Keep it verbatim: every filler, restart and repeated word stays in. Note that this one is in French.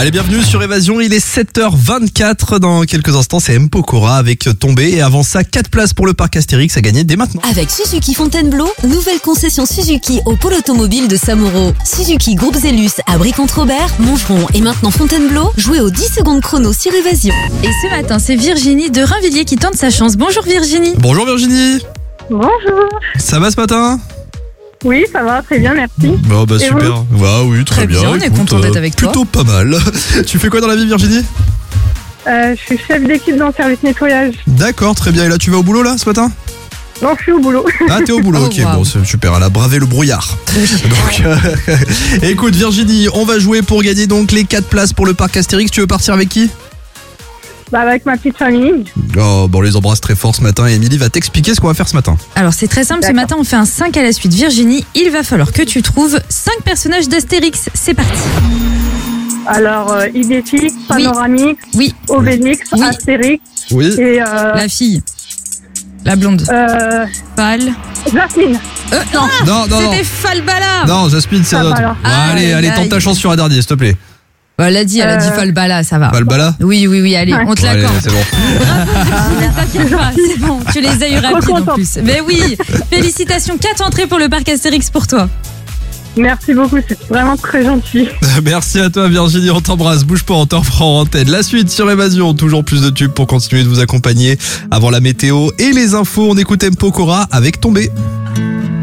Allez, bienvenue sur Évasion, il est sept heures vingt-quatre. Dans quelques instants, c'est M. Pokora avec Tombé. Et avant ça, quatre places pour le parc Astérix à gagner dès maintenant. Avec Suzuki Fontainebleau, nouvelle concession Suzuki au pôle automobile de Samoro. Suzuki Groupe Zellus à Brie-Contre-Robert, Montgeron et maintenant Fontainebleau. Jouez aux dix secondes chrono sur Évasion. Et ce matin, c'est Virginie de Rainvilliers qui tente sa chance. Bonjour Virginie. Bonjour Virginie. Bonjour. Ça va ce matin? Oui, ça va, très bien, merci. Bon bah Et super. Bah oui, très, Très bien, on est Écoute, content d'être avec toi. Plutôt pas mal. Tu fais quoi dans la vie Virginie? Euh, je suis chef d'équipe dans le service nettoyage. D'accord, très bien. Et là, tu vas au boulot là ce matin? Non, je suis au boulot. Ah, t'es au boulot, Oh, ok, wow. bon, c'est super, elle a bravé le brouillard. Donc, euh, écoute Virginie, on va jouer pour gagner donc les quatre places pour le parc Astérix. Tu veux partir avec qui? Bah, avec ma petite famille. Oh, bon, on les embrasse très fort ce matin et Émilie va t'expliquer ce qu'on va faire ce matin. Alors c'est très simple, ce D'accord. matin on fait un cinq à la suite. Virginie, il va falloir que tu trouves cinq personnages d'Astérix. C'est parti. Alors, euh, Idéfix, Panoramix, Oui, Obélix, Oui. Astérix Oui. et euh, la fille. La blonde. euh, Pâle. Jasmine. Euh, non, Non, non, non. c'était Falbala. Non, Jasmine, c'est Ah, un autre. voilà. Bon, Ah, allez, aïe, allez, tente aïe. ta chance sur un dernier, s'il te plaît. Bah, elle a dit, elle a dit Euh, Falbala, ça va. Balbala. Oui, oui, oui, allez, Ouais. on te Bon, allez, l'accorde. c'est bon. T'inquiète pas, c'est bon, tu les as eu Trop rapides en contente. plus. Mais oui, félicitations, quatre entrées pour le parc Astérix pour toi. Merci beaucoup, c'est vraiment très gentil. Merci à toi Virginie, on t'embrasse. Bouge pas, on te reprend en antenne. La suite sur Évasion, toujours plus de tubes pour continuer de vous accompagner avant la météo et les infos. On écoute M. Pokora avec Tombé.